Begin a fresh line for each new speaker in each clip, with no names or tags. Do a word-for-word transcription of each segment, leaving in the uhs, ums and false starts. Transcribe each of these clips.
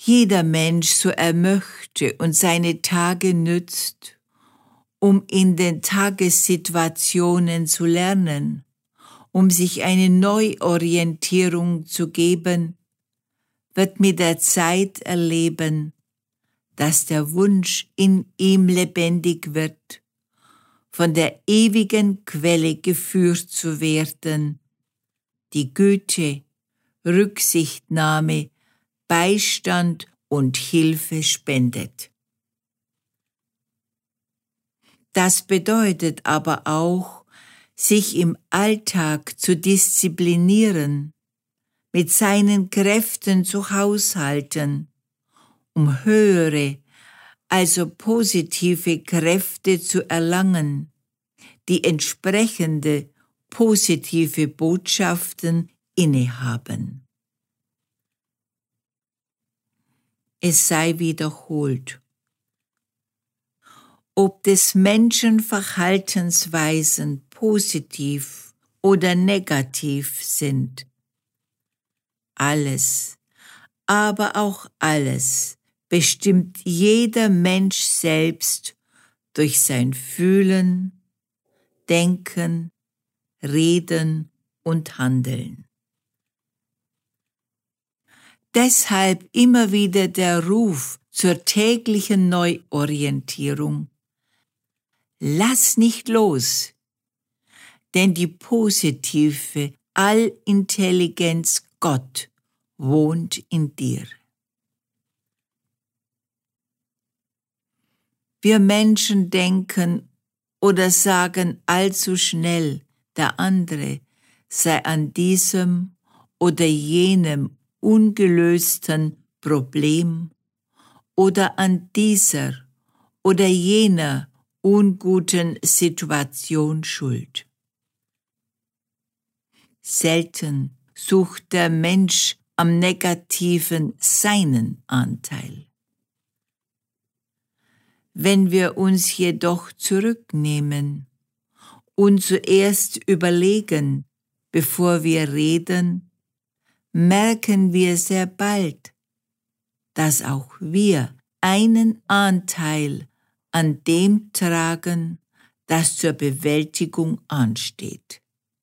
jeder Mensch, so er möchte und seine Tage nützt, um in den Tagessituationen zu lernen, um sich eine Neuorientierung zu geben, wird mit der Zeit erleben, dass der Wunsch in ihm lebendig wird, von der ewigen Quelle geführt zu werden, die Güte, Rücksichtnahme, Beistand und Hilfe spendet. Das bedeutet aber auch, sich im Alltag zu disziplinieren, mit seinen Kräften zu haushalten, um höhere, also positive Kräfte zu erlangen, die entsprechende positive Botschaften innehaben. Es sei wiederholt. Ob des Menschen Verhaltensweisen positiv oder negativ sind, alles, aber auch alles bestimmt jeder Mensch selbst durch sein Fühlen, Denken, Reden und Handeln. Deshalb immer wieder der Ruf zur täglichen Neuorientierung. Lass nicht los, denn die positive Allintelligenz Gott wohnt in dir. Wir Menschen denken oder sagen allzu schnell, der andere sei an diesem oder jenem ungelösten Problem oder an dieser oder jener unguten Situation schuld. Selten sucht der Mensch am Negativen seinen Anteil. Wenn wir uns jedoch zurücknehmen und zuerst überlegen, bevor wir reden, merken wir sehr bald, dass auch wir einen Anteil an dem tragen, das zur Bewältigung ansteht.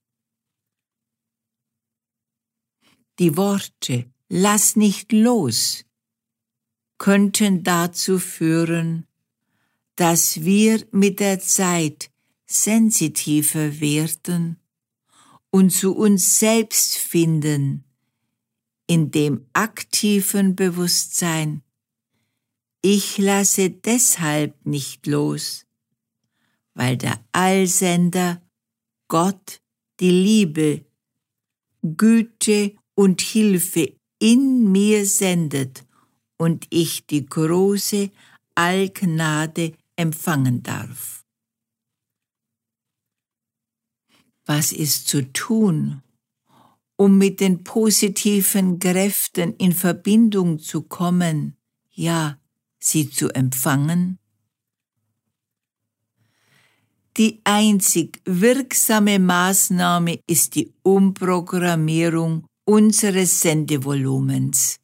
Die Worte „Lass nicht los“ könnten dazu führen, dass wir mit der Zeit sensitiver werden und zu uns selbst finden, in dem aktiven Bewusstsein, ich lasse deshalb nicht los, weil der Allsender, Gott, die Liebe, Güte und Hilfe in mir sendet und ich die große Allgnade empfangen darf. Was ist zu tun, um mit den positiven Kräften in Verbindung zu kommen, ja, sie zu empfangen? Die einzig wirksame Maßnahme ist die Umprogrammierung unseres Sendevolumens.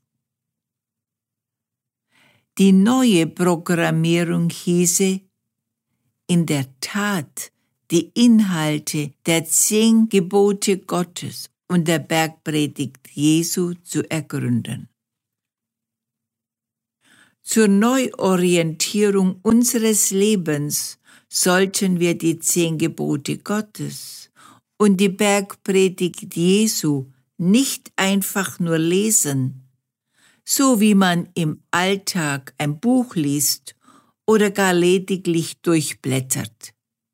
Die neue Programmierung hieße, in der Tat die Inhalte der zehn Gebote Gottes und der Bergpredigt Jesu zu ergründen. Zur Neuorientierung unseres Lebens sollten wir die zehn Gebote Gottes und die Bergpredigt Jesu nicht einfach nur lesen, so wie man im Alltag ein Buch liest oder gar lediglich durchblättert.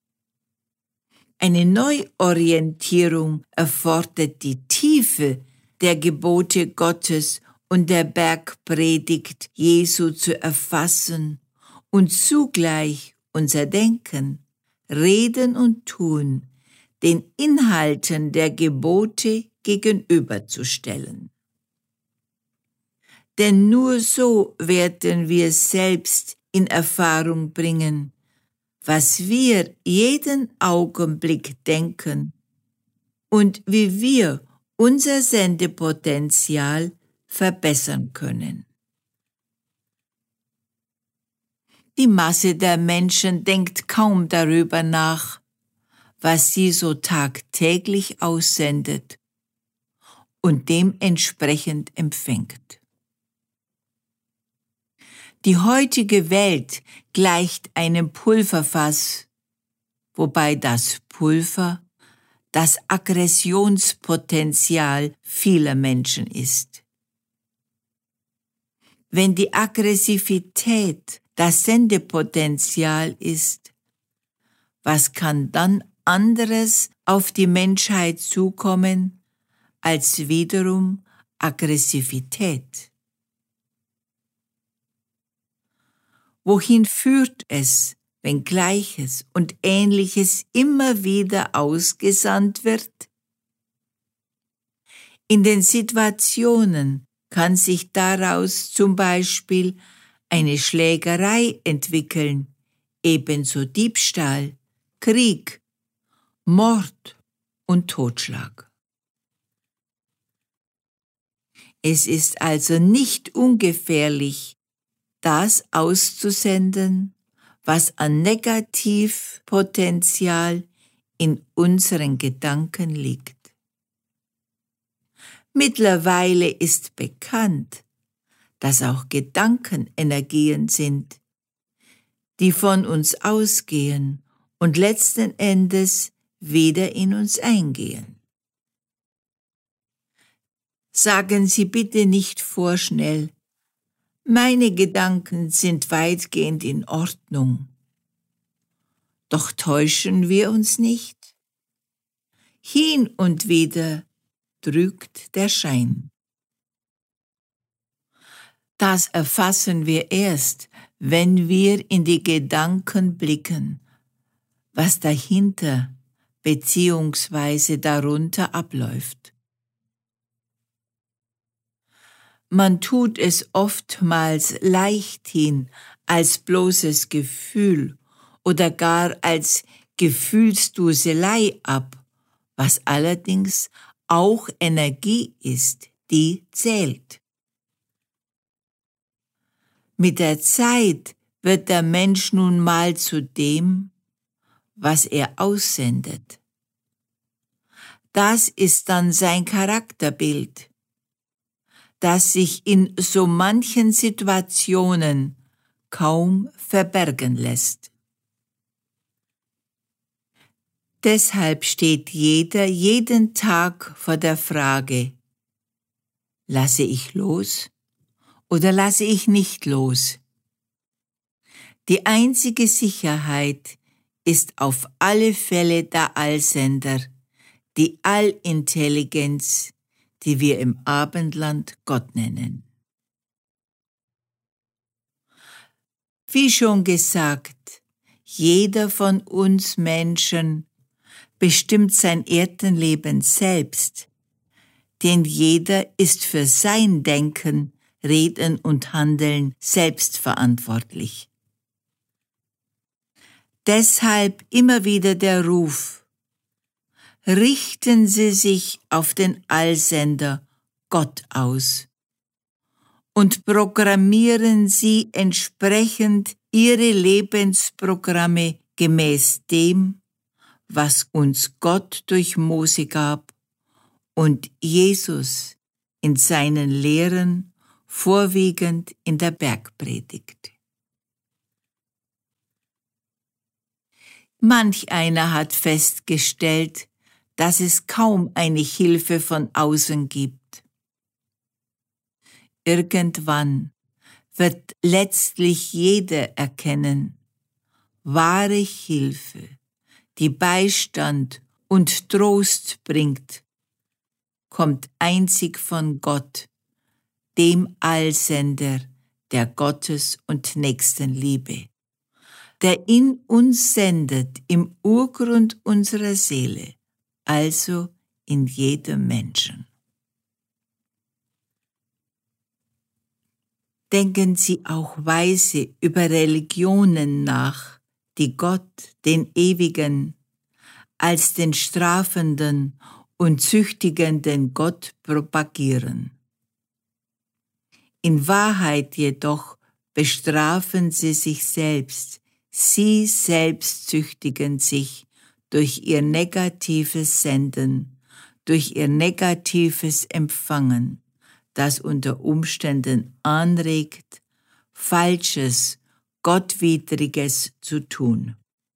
Eine Neuorientierung erfordert die Tiefe der Gebote Gottes und der Bergpredigt Jesu zu erfassen und zugleich unser Denken, Reden und Tun den Inhalten der Gebote gegenüberzustellen. Denn nur so werden wir selbst in Erfahrung bringen, was wir jeden Augenblick denken und wie wir unser Sendepotenzial verbessern können. Die Masse der Menschen denkt kaum darüber nach, was sie so tagtäglich aussendet und dementsprechend empfängt. Die heutige Welt gleicht einem Pulverfass, wobei das Pulver das Aggressionspotenzial vieler Menschen ist. Wenn die Aggressivität das Sendepotenzial ist, was kann dann anderes auf die Menschheit zukommen als wiederum Aggressivität? Wohin führt es, wenn Gleiches und Ähnliches immer wieder ausgesandt wird? In den Situationen kann sich daraus zum Beispiel eine Schlägerei entwickeln, ebenso Diebstahl, Krieg, Mord und Totschlag. Es ist also nicht ungefährlich, das auszusenden, was an Negativpotenzial in unseren Gedanken liegt. Mittlerweile ist bekannt, dass auch Gedanken Energien sind, die von uns ausgehen und letzten Endes wieder in uns eingehen. Sagen Sie bitte nicht vorschnell, meine Gedanken sind weitgehend in Ordnung. Doch täuschen wir uns nicht? Hin und wieder trügt der Schein. Das erfassen wir erst, wenn wir in die Gedanken blicken, was dahinter bzw. darunter abläuft. Man tut es oftmals leichthin als bloßes Gefühl oder gar als Gefühlsduselei ab, was allerdings auch Energie ist, die zählt. Mit der Zeit wird der Mensch nun mal zu dem, was er aussendet. Das ist dann sein Charakterbild, das sich in so manchen Situationen kaum verbergen lässt. Deshalb steht jeder jeden Tag vor der Frage, lasse ich los oder lasse ich nicht los? Die einzige Sicherheit ist auf alle Fälle der Allsender, die Allintelligenz, die wir im Abendland Gott nennen. Wie schon gesagt, jeder von uns Menschen bestimmt sein Erdenleben selbst, denn jeder ist für sein Denken, Reden und Handeln selbst verantwortlich. Deshalb immer wieder der Ruf: Richten Sie sich auf den Allsender Gott aus und programmieren Sie entsprechend Ihre Lebensprogramme gemäß dem, was uns Gott durch Mose gab und Jesus in seinen Lehren, vorwiegend in der Bergpredigt. Manch einer hat festgestellt, dass es kaum eine Hilfe von außen gibt. Irgendwann wird letztlich jeder erkennen, wahre Hilfe, die Beistand und Trost bringt, kommt einzig von Gott, dem Allsender der Gottes- und Nächstenliebe, der in uns sendet im Urgrund unserer Seele, also in jedem Menschen. Denken Sie auch weise über Religionen nach, die Gott, den Ewigen, als den strafenden und züchtigenden Gott propagieren. In Wahrheit jedoch bestrafen sie sich selbst. Sie selbst züchtigen sich durch ihr negatives Senden, durch ihr negatives Empfangen, das unter Umständen anregt, Falsches, Gottwidriges zu tun.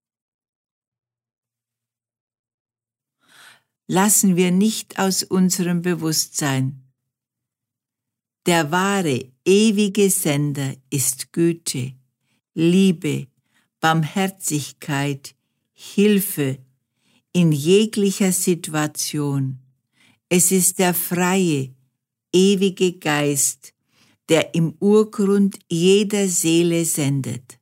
Lassen wir nicht aus unserem Bewusstsein: Der wahre, ewige Sender ist Güte, Liebe, Barmherzigkeit, Hilfe in jeglicher Situation. Es ist der freie, ewige Geist, der im Urgrund jeder Seele sendet.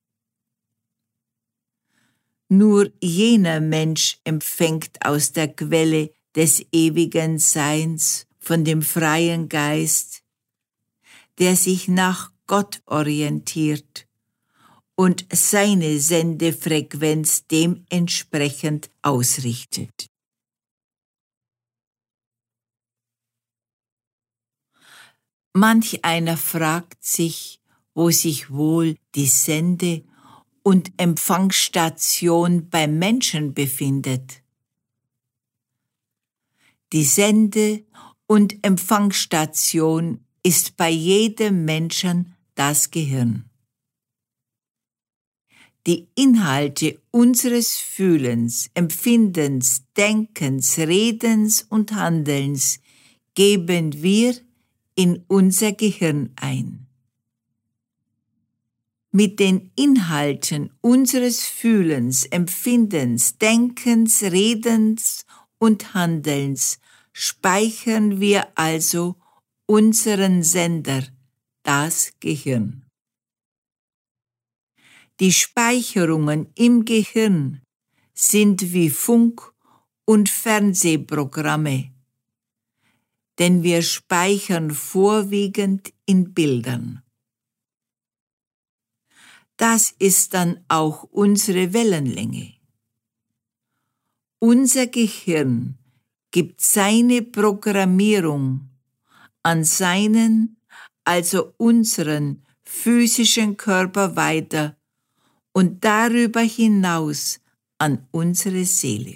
Nur jener Mensch empfängt aus der Quelle des ewigen Seins von dem freien Geist, der sich nach Gott orientiert und seine Sendefrequenz dementsprechend ausrichtet. Manch einer fragt sich, wo sich wohl die Sende- und Empfangsstation beim Menschen befindet. Die Sende- und Empfangsstation ist bei jedem Menschen das Gehirn. Die Inhalte unseres Fühlens, Empfindens, Denkens, Redens und Handelns geben wir in unser Gehirn ein. Mit den Inhalten unseres Fühlens, Empfindens, Denkens, Redens und Handelns speichern wir also unseren Sender, das Gehirn. Die Speicherungen im Gehirn sind wie Funk- und Fernsehprogramme, denn wir speichern vorwiegend in Bildern. Das ist dann auch unsere Wellenlänge. Unser Gehirn gibt seine Programmierung an seinen, also unseren physischen Körper weiter und darüber hinaus an unsere Seele.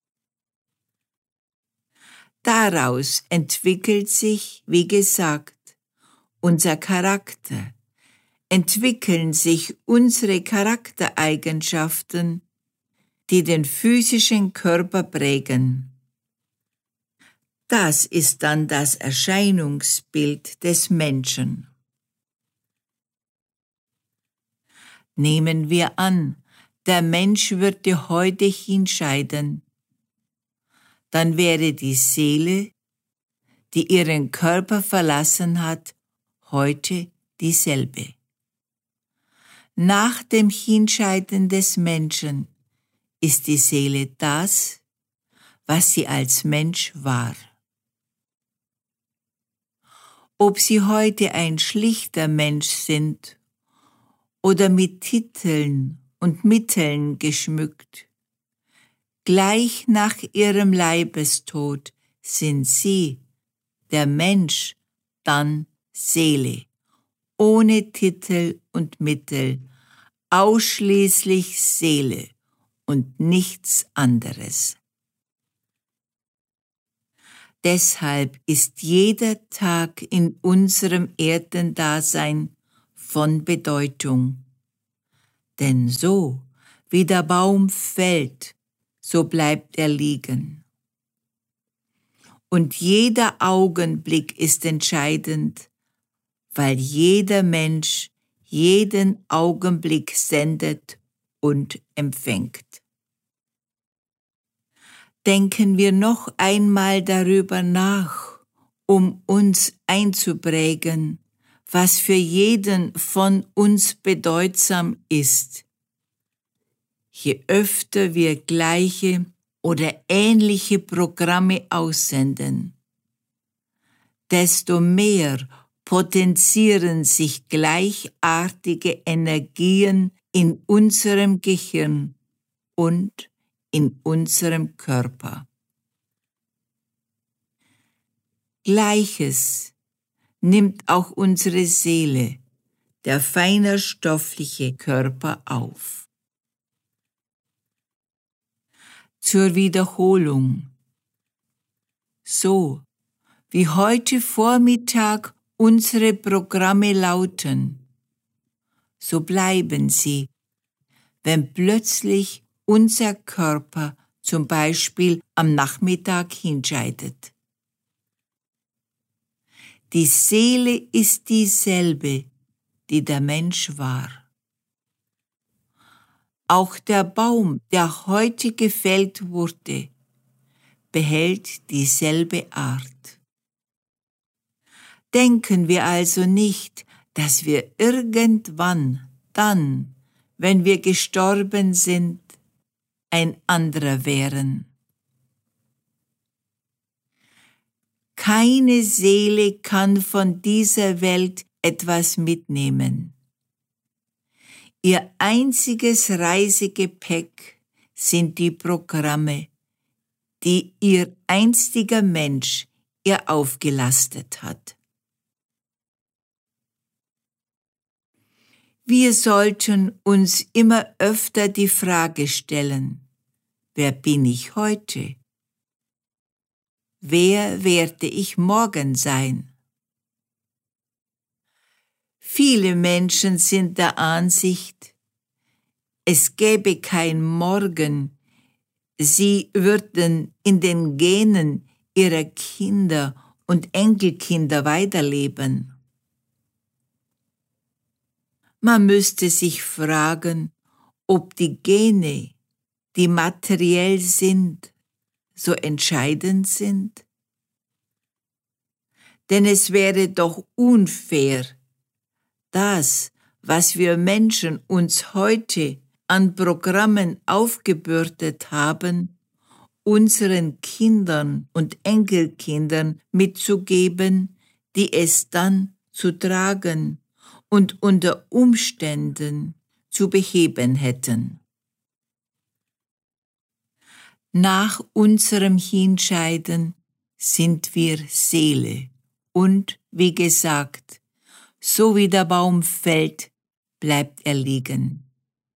Daraus entwickelt sich, wie gesagt, unser Charakter, entwickeln sich unsere Charaktereigenschaften, die den physischen Körper prägen. Das ist dann das Erscheinungsbild des Menschen. Nehmen wir an, der Mensch würde heute hinscheiden, dann wäre die Seele, die ihren Körper verlassen hat, heute dieselbe. Nach dem Hinscheiden des Menschen ist die Seele das, was sie als Mensch war. Ob sie heute ein schlichter Mensch sind oder mit Titeln und Mitteln geschmückt, gleich nach ihrem Leibestod sind sie, der Mensch, dann Seele, ohne Titel und Mittel, ausschließlich Seele und nichts anderes. Deshalb ist jeder Tag in unserem Erdendasein von Bedeutung. Denn so wie der Baum fällt, so bleibt er liegen. Und jeder Augenblick ist entscheidend, weil jeder Mensch jeden Augenblick sendet und empfängt. Denken wir noch einmal darüber nach, um uns einzuprägen, was für jeden von uns bedeutsam ist. Je öfter wir gleiche oder ähnliche Programme aussenden, desto mehr potenzieren sich gleichartige Energien in unserem Gehirn und in unserem Körper. Gleiches nimmt auch unsere Seele, der feiner stoffliche Körper auf. Zur Wiederholung. So, wie heute Vormittag unsere Programme lauten, so bleiben sie, wenn plötzlich unser Körper zum Beispiel am Nachmittag hinscheidet. Die Seele ist dieselbe, die der Mensch war. Auch der Baum, der heute gefällt wurde, behält dieselbe Art. Denken wir also nicht, dass wir irgendwann, dann, wenn wir gestorben sind, ein anderer wären. Keine Seele kann von dieser Welt etwas mitnehmen. Ihr einziges Reisegepäck sind die Programme, die ihr einstiger Mensch ihr aufgelastet hat. Wir sollten uns immer öfter die Frage stellen: Wer bin ich heute? Wer werde ich morgen sein? Viele Menschen sind der Ansicht, es gäbe kein Morgen, sie würden in den Genen ihrer Kinder und Enkelkinder weiterleben. Man müsste sich fragen, ob die Gene, die materiell sind, so entscheidend sind? Denn es wäre doch unfair, das, was wir Menschen uns heute an Programmen aufgebürdet haben, unseren Kindern und Enkelkindern mitzugeben, die es dann zu tragen und unter Umständen zu beheben hätten. Nach unserem Hinscheiden sind wir Seele und, wie gesagt, so wie der Baum fällt, bleibt er liegen.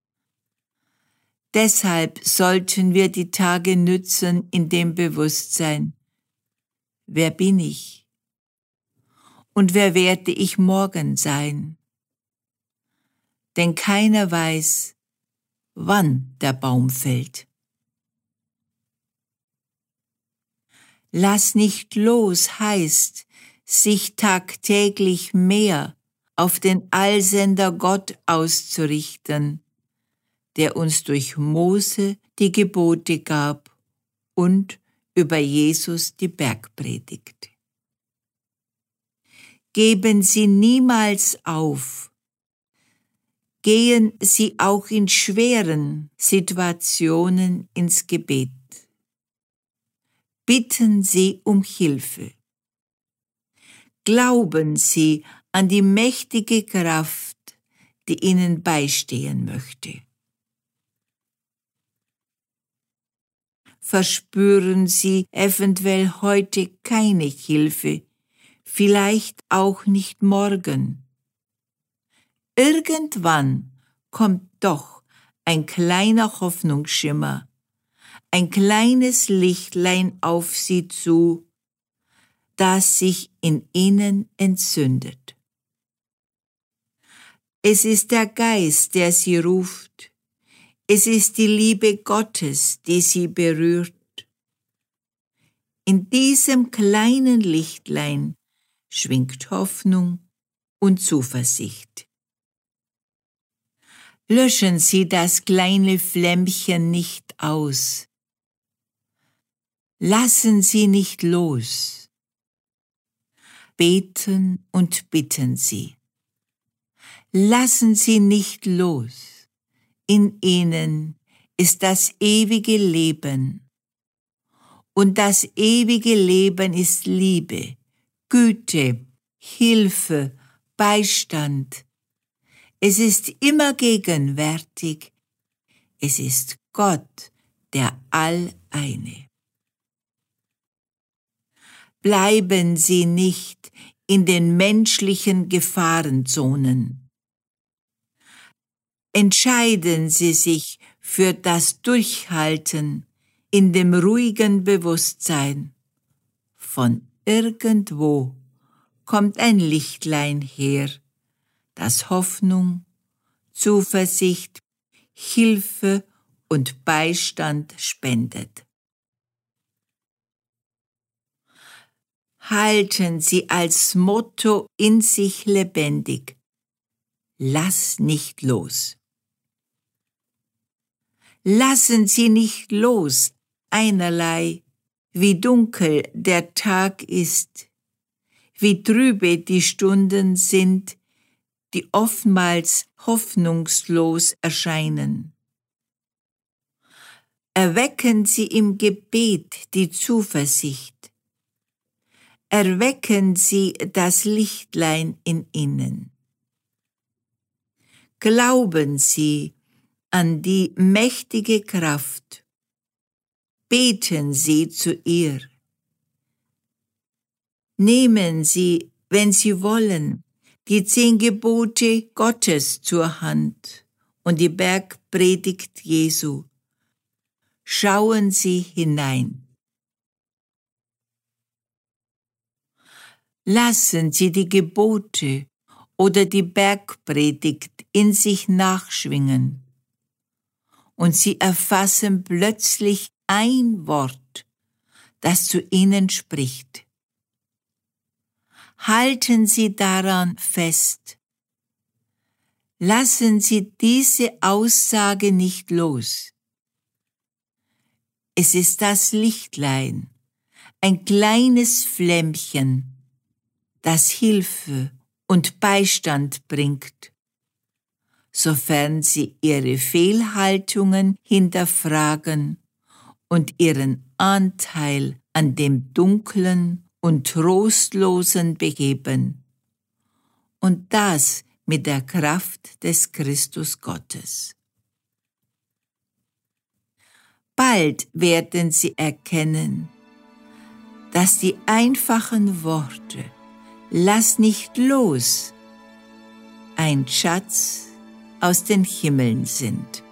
Deshalb sollten wir die Tage nützen in dem Bewusstsein: Wer bin ich? Und wer werde ich morgen sein? Denn keiner weiß, wann der Baum fällt. Lass nicht los heißt, sich tagtäglich mehr auf den Allsender Gott auszurichten, der uns durch Mose die Gebote gab und über Jesus die Bergpredigt. Geben Sie niemals auf. Gehen Sie auch in schweren Situationen ins Gebet. Bitten Sie um Hilfe. Glauben Sie an die mächtige Kraft, die Ihnen beistehen möchte. Verspüren Sie eventuell heute keine Hilfe, vielleicht auch nicht morgen. Irgendwann kommt doch ein kleiner Hoffnungsschimmer, ein kleines Lichtlein auf Sie zu, das sich in Ihnen entzündet. Es ist der Geist, der Sie ruft. Es ist die Liebe Gottes, die Sie berührt. In diesem kleinen Lichtlein schwingt Hoffnung und Zuversicht. Löschen Sie das kleine Flämmchen nicht aus. Lassen Sie nicht los. Beten und bitten Sie. Lassen Sie nicht los. In ihnen ist das ewige Leben. Und das ewige Leben ist Liebe, Güte, Hilfe, Beistand. Es ist immer gegenwärtig. Es ist Gott, der Alleine. Bleiben Sie nicht in den menschlichen Gefahrenzonen. Entscheiden Sie sich für das Durchhalten in dem ruhigen Bewusstsein. Von irgendwo kommt ein Lichtlein her, das Hoffnung, Zuversicht, Hilfe und Beistand spendet. Halten Sie als Motto in sich lebendig: Lass nicht los. Lassen Sie nicht los, einerlei, wie dunkel der Tag ist, wie trübe die Stunden sind, die oftmals hoffnungslos erscheinen. Erwecken Sie im Gebet die Zuversicht. Erwecken Sie das Lichtlein in ihnen. Glauben Sie an die mächtige Kraft. Beten Sie zu ihr. Nehmen Sie, wenn Sie wollen, die zehn Gebote Gottes zur Hand und die Bergpredigt Jesu. Schauen Sie hinein. Lassen Sie die Gebote oder die Bergpredigt in sich nachschwingen, und Sie erfassen plötzlich ein Wort, das zu Ihnen spricht. Halten Sie daran fest. Lassen Sie diese Aussage nicht los. Es ist das Lichtlein, ein kleines Flämmchen, das Hilfe und Beistand bringt, sofern Sie Ihre Fehlhaltungen hinterfragen und Ihren Anteil an dem Dunklen und Trostlosen beheben, und das mit der Kraft des Christus Gottes. Bald werden Sie erkennen, dass die einfachen Worte „Lass nicht los“ ein Schatz aus den Himmeln sind.